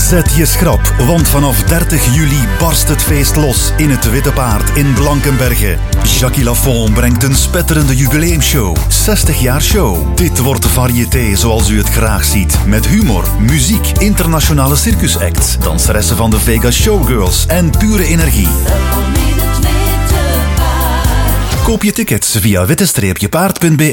Zet je schrap, want vanaf 30 juli barst het feest los in het Witte Paard in Blankenberge. Jackie Lafont brengt een spetterende jubileumshow. 60 jaar show. Dit wordt de variété zoals u het graag ziet. Met humor, muziek, internationale circusacts, danseressen van de Vegas Showgirls en pure energie. Koop je tickets via witte-paard.be.